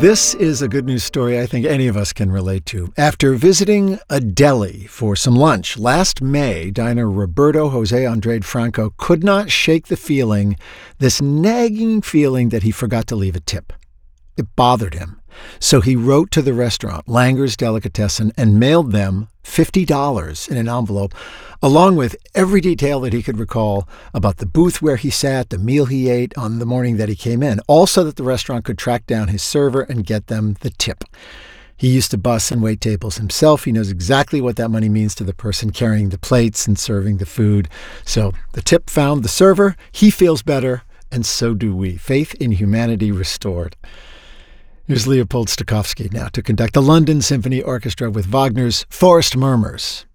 This is a good news story I think any of us can relate to. After visiting a deli for some lunch last May, diner Roberto Jose Andrade Franco could not shake this nagging feeling that he forgot to leave a tip. It bothered him. So he wrote to the restaurant, Langer's Delicatessen, and mailed them $50 in an envelope, along with every detail that he could recall about the booth where he sat, the meal he ate on the morning that he came in, all so that the restaurant could track down his server and get them the tip. He used to bus and wait tables himself. He knows exactly what that money means to the person carrying the plates and serving the food. So the tip found the server. He feels better, and so do we. Faith in humanity restored. Here's Leopold Stokowski now to conduct the London Symphony Orchestra with Wagner's Forest Murmurs.